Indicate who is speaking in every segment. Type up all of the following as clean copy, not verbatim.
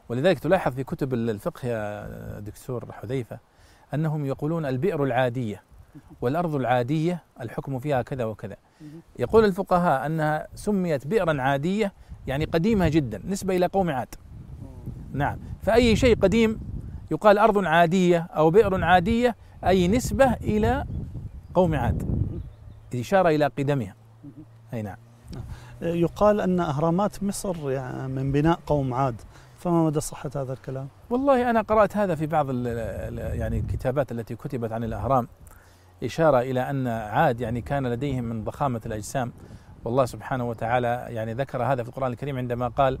Speaker 1: ولذلك تلاحظ في كتب الفقه يا دكتور حذيفة أنهم يقولون البئر العادية والأرض العادية الحكم فيها كذا وكذا. يقول الفقهاء أنها سميت بئرا عادية يعني قديمة جدا نسبة إلى قوم عاد. نعم، فأي شيء قديم يقال أرض عادية أو بئر عادية، أي نسبة إلى قوم عاد، إشارة إلى قدمها. أي نعم.
Speaker 2: يقال أن أهرامات مصر يعني من بناء قوم عاد، فما مدى صحة هذا الكلام؟
Speaker 1: والله أنا قرأت هذا في بعض يعني الكتابات التي كتبت عن الأهرام، إشارة إلى أن عاد يعني كان لديهم من ضخامة الأجسام، والله سبحانه وتعالى يعني ذكر هذا في القرآن الكريم عندما قال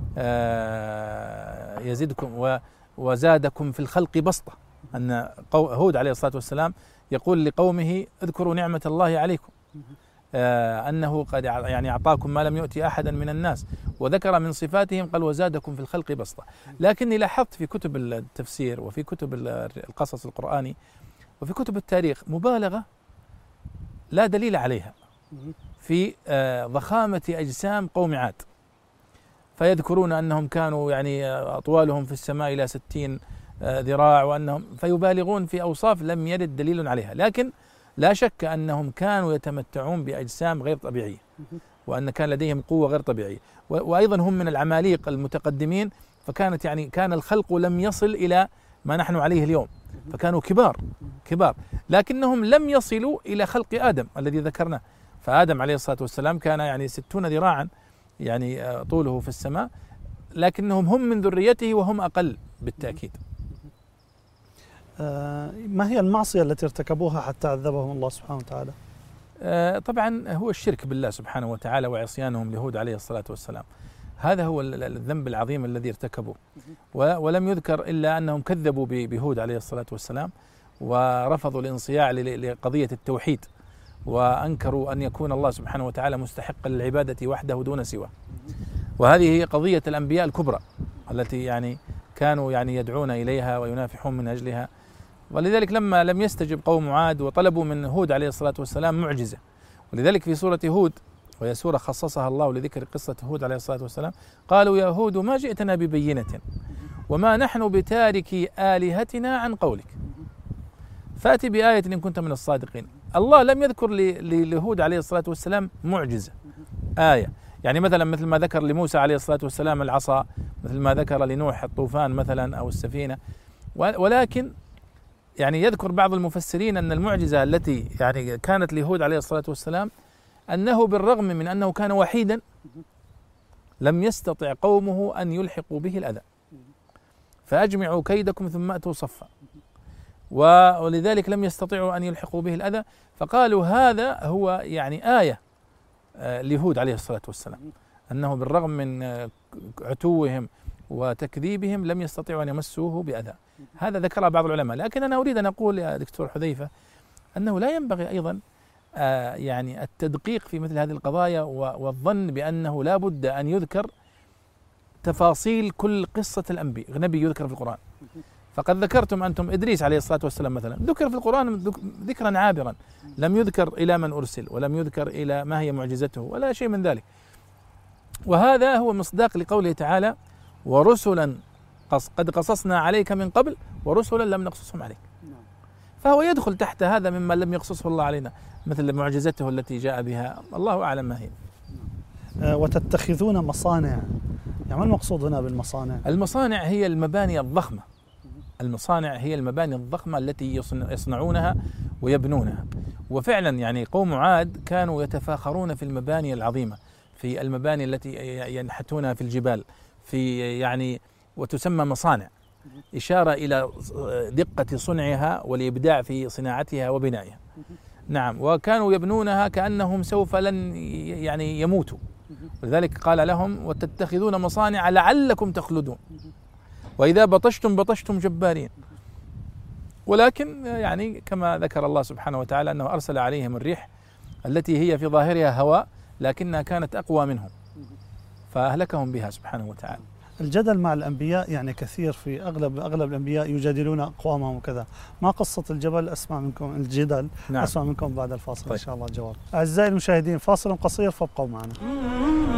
Speaker 1: يزدكم وزادكم في الخلق بسطة، أن هود عليه الصلاة والسلام يقول لقومه اذكروا نعمة الله عليكم أنه قد يعني أعطاكم ما لم يؤتي أحدا من الناس، وذكر من صفاتهم قال وزادكم في الخلق بسطة. لكني لاحظت في كتب التفسير وفي كتب القصص القرآني وفي كتب التاريخ مبالغة لا دليل عليها في ضخامة أجسام قوم عاد، فيذكرون أنهم كانوا يعني أطوالهم في السماء إلى 60 ذراع، وأنهم فيبالغون في أوصاف لم يرد دليل عليها. لكن لا شك أنهم كانوا يتمتعون بأجسام غير طبيعية، وأن كان لديهم قوة غير طبيعية، وأيضا هم من العماليق المتقدمين، فكانت يعني كان الخلق لم يصل إلى ما نحن عليه اليوم، فكانوا كبار، لكنهم لم يصلوا إلى خلق آدم الذي ذكرناه. فآدم عليه الصلاة والسلام كان يعني 60 ذراعا يعني طوله في السماء، لكنهم هم من ذريته وهم أقل بالتأكيد.
Speaker 2: ما هي المعصية التي ارتكبوها حتى عذبهم الله سبحانه وتعالى؟
Speaker 1: طبعا هو الشرك بالله سبحانه وتعالى وعصيانهم لهود عليه الصلاة والسلام، هذا هو الذنب العظيم الذي ارتكبوه. ولم يذكر إلا أنهم كذبوا بهود عليه الصلاة والسلام ورفضوا الانصياع لقضية التوحيد، وأنكروا أن يكون الله سبحانه وتعالى مستحقا للعبادة وحده دون سواه. وهذه هي قضية الأنبياء الكبرى التي يعني كانوا يعني يدعون إليها وينافحون من أجلها. ولذلك لما لم يستجب قوم عاد وطلبوا من هود عليه الصلاة والسلام معجزة، ولذلك في سورة هود، وهي سورة خصصها الله لذكر قصة هود عليه الصلاة والسلام، قالوا يا هود ما جئتنا ببينة وما نحن بتاركي آلهتنا عن قولك فأت بآية إن كنت من الصادقين. الله لم يذكر لهود عليه الصلاة والسلام معجزة آية، يعني مثلا مثل ما ذكر لموسى عليه الصلاة والسلام العصا، مثل ما ذكر لنوح الطوفان مثلا أو السفينة. ولكن يعني يذكر بعض المفسرين أن المعجزة التي يعني كانت لهود عليه الصلاة والسلام أنه بالرغم من أنه كان وحيدا لم يستطع قومه أن يلحقوا به الأذى، فأجمعوا كيدكم ثم أتوا صفا، ولذلك لم يستطيعوا أن يلحقوا به الأذى، فقالوا هذا هو يعني آية لهود عليه الصلاة والسلام، أنه بالرغم من عتوهم وتكذيبهم لم يستطيعوا أن يمسوه بأذى. هذا ذكر بعض العلماء. لكن أنا أريد أن أقول يا دكتور حذيفة أنه لا ينبغي أيضا يعني التدقيق في مثل هذه القضايا والظن بأنه لا بد أن يذكر تفاصيل كل قصة النبي يذكر في القرآن. فقد ذكرتم أنتم إدريس عليه الصلاة والسلام مثلا، ذكر في القرآن ذكرا عابرا، لم يذكر إلى من أرسل، ولم يذكر إلى ما هي معجزته ولا شيء من ذلك. وهذا هو مصداق لقوله تعالى ورسلا قد قصصنا عليك من قبل ورسلا لم نقصصهم عليك. فهو يدخل تحت هذا مما لم يقصصه الله علينا، مثل معجزته التي جاء بها، الله أعلم ما هي.
Speaker 2: وتتخذون مصانع، يعني ما المقصود هنا بالمصانع؟
Speaker 1: المصانع هي المباني الضخمة، المصانع هي المباني الضخمة التي يصنعونها ويبنونها. وفعلا يعني قوم عاد كانوا يتفاخرون في المباني العظيمة، في المباني التي ينحتونها في الجبال، في يعني وتسمى مصانع، إشارة إلى دقة صنعها والإبداع في صناعتها وبنائها. نعم، وكانوا يبنونها كأنهم سوف لن يعني يموتوا، ولذلك قال لهم وتتخذون مصانع لعلكم تخلدون وإذا بطشتم جبارين. ولكن يعني كما ذكر الله سبحانه وتعالى أنه أرسل عليهم الريح التي هي في ظاهرها هواء لكنها كانت أقوى منهم فأهلكهم بها سبحانه وتعالى.
Speaker 2: الجدل مع الأنبياء يعني كثير، في أغلب الأنبياء يجادلون أقوامهم وكذا. ما قصة الجدل؟ أسمع منكم بعد الفاصل. طيب. إن شاء الله جواب. أعزائي المشاهدين، فاصل قصير فابقوا معنا.